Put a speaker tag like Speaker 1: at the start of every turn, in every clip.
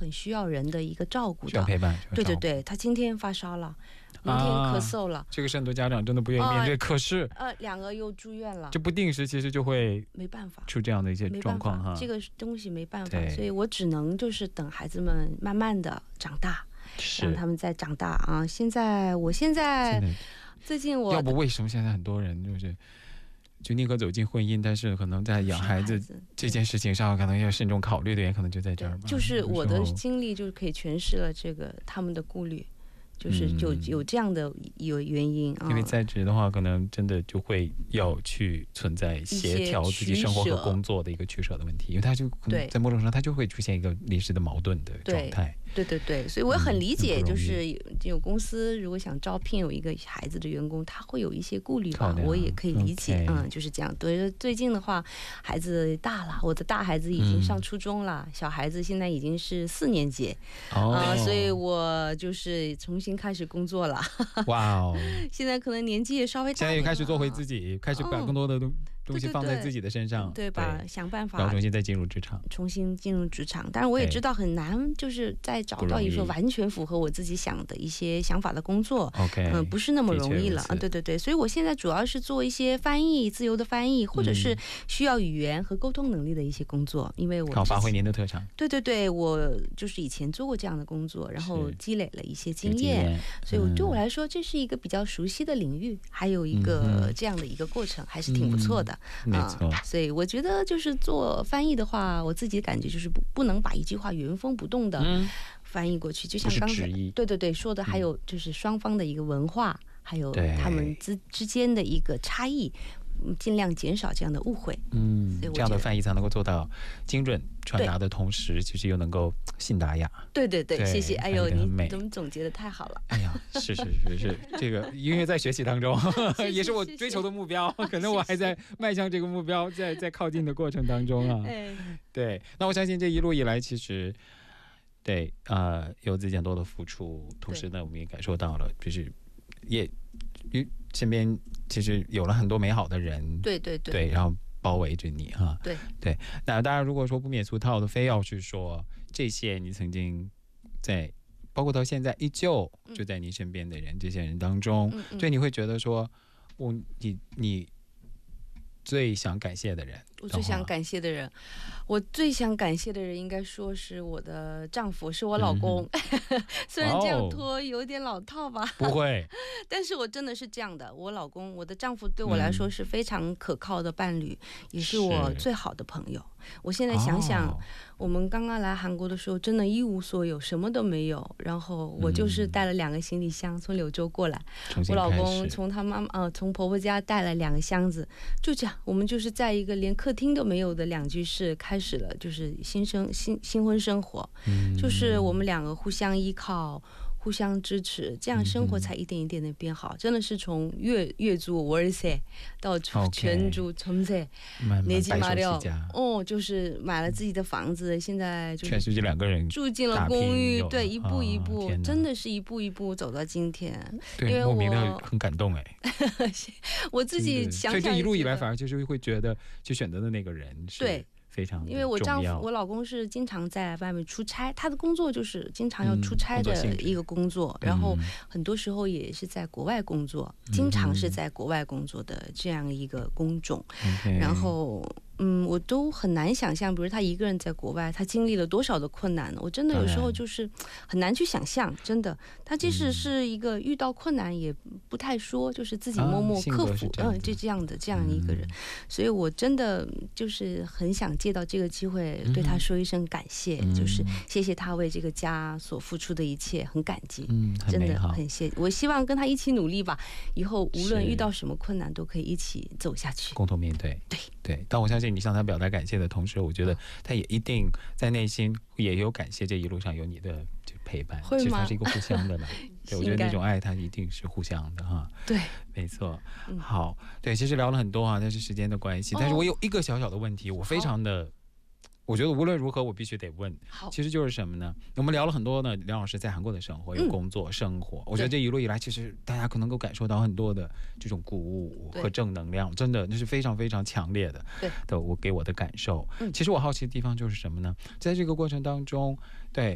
Speaker 1: 很需要人的一个照顾的，
Speaker 2: 需要陪伴。
Speaker 1: 对对对，他今天发烧了，明天咳嗽了，
Speaker 2: 这个是很多家长真的不愿意面对，可是
Speaker 1: 两个又住院了，
Speaker 2: 这不定时其实就会
Speaker 1: 没办法
Speaker 2: 出这样的一些状况哈。
Speaker 1: 这个东西没办法，所以我只能就是等孩子们慢慢的长大，让他们再长大啊。我现在最近要
Speaker 2: 不为什么现在很多人就宁可走进婚姻，但是可能在养孩子这件事情上可能要慎重考虑的，也可能就在这儿吧。
Speaker 1: 就是我的经历就可以诠释了这个他们的顾虑，就是有这样的原因啊。
Speaker 2: 因为在职的话，可能真的就会要去存在协调自己生活和工作的一个取舍的问题，因为他就可能在某种程度上他就会出现一个临时的矛盾的状态。
Speaker 1: 对对对，所以我很理解，就是有公司如果想招聘有一个孩子的员工，他会有一些顾虑吧，我也可以理解。就是这样。对，最近的话，孩子大了，我的大孩子已经上初中了，小孩子现在已经是4年级，所以我就是重新开始工作了。哇哦！现在可能年纪也稍微大，
Speaker 2: 现在又开始做回自己，开始把更多的东西放在自己的身上，
Speaker 1: 对吧？想办法，
Speaker 2: 然后重新再进入职场，
Speaker 1: 当然我也知道很难，就是在找到一个完全符合我自己想的一些想法的工作，不是那么容易了。对对对，所以我现在主要是做一些翻译，自由的翻译，或者是需要语言和沟通能力的一些工作，因为我
Speaker 2: 好发挥您的特长。
Speaker 1: 对对对，我就是以前做过这样的工作，然后积累了一些经验，所以对我来说这是一个比较熟悉的领域，还有一个这样的一个过程，还是挺不错的。
Speaker 2: 没错，
Speaker 1: 所以我觉得就是做翻译的话，我自己的感觉就是不能把一句话原封不动的翻译过去，就像刚才对对对说的，还有就是双方的一个文化，还有他们之间的一个差异，尽量减少这样的误会。
Speaker 2: 这样的翻译才能够做到精准传达的同时，其实又能够信达雅。
Speaker 1: 对对对，谢谢。哎呦，你怎么总结的太好了。
Speaker 2: 哎呀，是这个因为在学习当中也是我追求的目标，可能我还在迈向这个目标，在靠近的过程当中啊。对，那我相信这一路以来其实对有自己很多的付出，同时呢我们也感受到了，就是也身边其实有了很多美好的人，对，然后包围着你哈。对，那当然如果说不免俗套的非要去说这些你曾经在包括到现在依旧就在你身边的人，这些人当中，对，你会觉得说你最想感谢的人，
Speaker 1: 我最想感谢的人，应该说是我的丈夫，是我老公。虽然这样说有点老套吧，
Speaker 2: 不会，
Speaker 1: 但是我真的是这样的。我老公，我的丈夫对我来说是非常可靠的伴侣，也是我最好的朋友。我现在想想，我们刚刚来韩国的时候，真的一无所有，什么都没有。然后我就是带了2个行李箱从柳州过来，我老公从他妈妈从婆婆家带了2个箱子，就这样，我们就是在一个连客厅都没有的2居室开始了，就是新婚生活。就是我们2个互相依靠，互相支持，这样生活才一点一点的变好。真的是从月租월세到全租전세 내 집 마련，就是买了自己的房子，现在就是
Speaker 2: 全世界2个人
Speaker 1: 住进了公寓，对，一步一步，真的是一步一步走到今天。
Speaker 2: 对，莫名的很感动哎。
Speaker 1: 我自己想想，
Speaker 2: 所以这一路以来反而就是会觉得去选择的那个人是非常重要。
Speaker 1: 因为我老公是经常在外面出差，他的工作就是经常要出差的一个工作，然后很多时候也是在国外工作，经常是在国外工作的这样一个工种。然后我都很难想象，比如他一个人在国外，他经历了多少的困难呢？我真的有时候就是很难去想象，真的。他即使是一个遇到困难也不太说，就是自己默默克服，就这样一个人。所以我真的就是很想借到这个机会对他说一声感谢，就是谢谢他为这个家所付出的一切，很感激，真的很谢。我希望跟他一起努力吧，以后无论遇到什么困难都可以一起走下去，
Speaker 2: 共同面对。对，但我相信你向他表达感谢的同时，我觉得他也一定在内心也有感谢这一路上有你的陪伴，其实它是一个互相的嘛。对，我觉得那种爱它一定是互相的哈。对，没错。好，对，其实聊了很多啊，但是时间的关系，但是我有一个小小的问题，我非常的。我觉得无论如何我必须得问，其实就是什么呢？我们聊了很多呢，梁老师在韩国的生活有工作生活，我觉得这一路以来其实大家可能够感受到很多的这种鼓舞和正能量，真的那是非常非常强烈的我给我的感受。其实我好奇的地方就是什么呢？在这个过程当中，对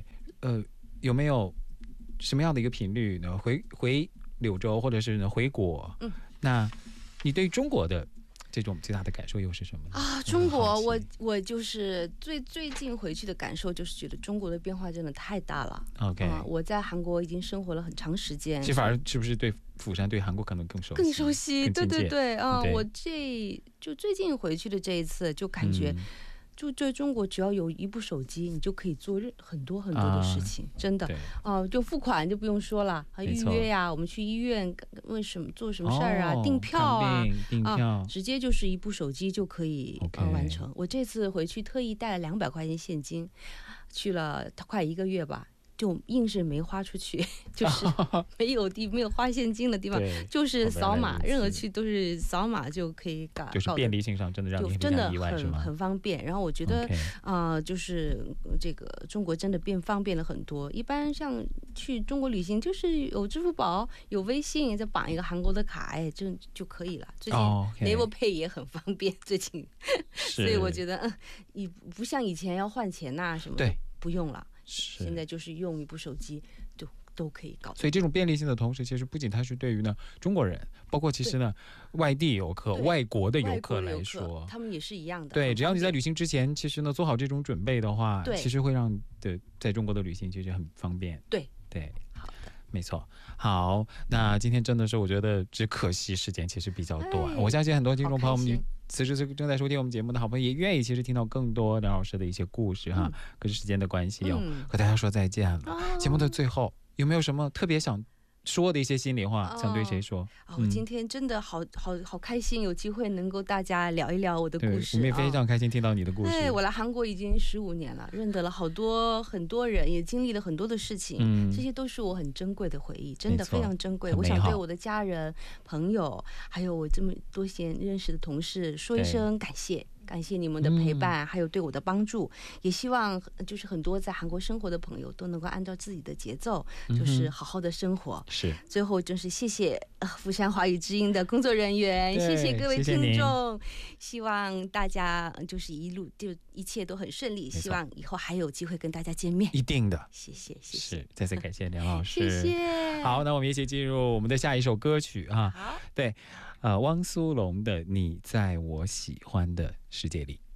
Speaker 2: 有没有什么样的一个频率呢？回柳州，或者是呢回国？那你对中国的这种最大的感受又是什么呢？
Speaker 1: 中国，我就是最近回去的感受就是觉得中国的变化真的太大了。
Speaker 2: OK，
Speaker 1: 我在韩国已经生活了很长时间，
Speaker 2: 其实反而是不是对釜山对韩国可能更熟悉？
Speaker 1: 对对对，我最近回去的这一次就感觉。就在中国，只要有一部手机，你就可以做很多的事情，真的。就付款就不用说了，预约呀，我们去医院问做什么事儿啊，订票啊，直接就是一部手机就可以完成。我这次回去特意带了200块钱现金，去了快1个月吧。就硬是没花出去，就是没有花现金的地方，就是扫码，任何去都是扫码就可以搞，
Speaker 2: 就是便利性上真的让你非常意外，是吗？
Speaker 1: 很方便。然后我觉得就是这个中国真的方便了很多。一般像去中国旅行，就是有支付宝、有微信，再绑一个韩国的卡，这就可以了。最近 Naver Pay 也很方便，最近，所以我觉得不像以前要换钱呐什么的，不用了。现在就是用一部手机都可以搞。
Speaker 2: 所以这种便利性的同时，其实不仅它是对于呢中国人，包括其实呢外地游客、外国的游客来说，
Speaker 1: 他们也是一样的。
Speaker 2: 对，只要你在旅行之前，其实呢做好这种准备的话，其实会让在中国的旅行其实很方便。
Speaker 1: 对，
Speaker 2: 好的，没错。好，那今天真的是我觉得只可惜时间其实比较短，我相信很多听众朋友们此时正在收听我们节目的好朋友也愿意其实听到更多梁老师的一些故事哈。可是时间的关系和大家说再见了。节目的最后有没有什么特别想说的一些心里话，想对谁说？
Speaker 1: 我今天真的好开心，有机会能够大家聊一聊我的故事。
Speaker 2: 我们也非常开心听到你的故事。
Speaker 1: 我来韩国已经15年了，认得了很多人，也经历了很多的事情，这些都是我很珍贵的回忆，真的非常珍贵。我想对我的家人、朋友，还有我这么多认识的同事说一声感谢。感谢你们的陪伴，还有对我的帮助，也希望就是很多在韩国生活的朋友都能够按照自己的节奏，就是好好的生活。是，最后真是谢谢釜山华语之音的工作人员，谢谢各位听众，希望大家就是一切都很顺利，希望以后还有机会跟大家见面。一定的，谢谢。是，再次感谢梁老师，谢谢。好，那我们一起进入我们的下一首歌曲啊。好，对。汪苏泷的《你在我喜欢的世界里》。